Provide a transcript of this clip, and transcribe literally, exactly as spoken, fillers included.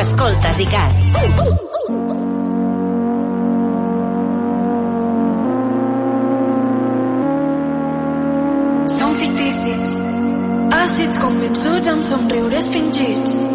Escoltes ICAT. Són ficticis, àcids convençuts amb somriures fingits.